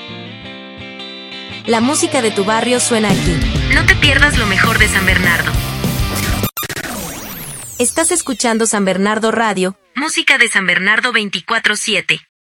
La música de tu barrio suena aquí. No te pierdas lo mejor de San Bernardo. Estás escuchando San Bernardo Radio. Música de San Bernardo 24/7.